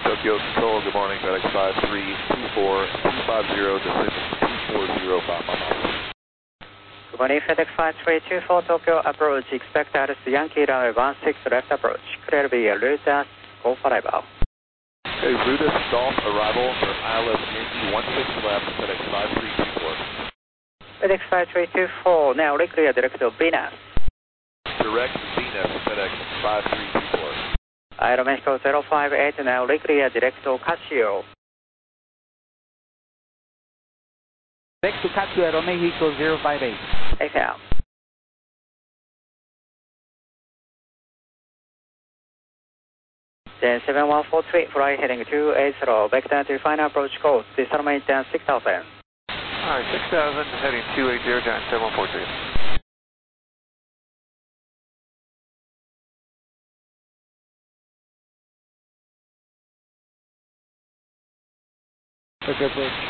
Tokyo Control, good morning, FedEx 5324, 250 to 62405 miles. Good morning, FedEx 5324, Tokyo approach, expect Alice Yankee runway 16 left approach, clear via Ludas, go for arrival. Okay, Ludas Golf arrival for ILS Yankee 16 left, FedEx 5324. FedEx 5324, now clear direct to Venus. Direct Venus, FedEx 5324. Aeromexico 058, now clear direct to Casio. Direct to Casio, Aeromexico 058. XL. Then 7143, fly heading 280, vector to final approach course, determined 6000. Alright, 6000, heading 280, Giant 7143. Okay, approach.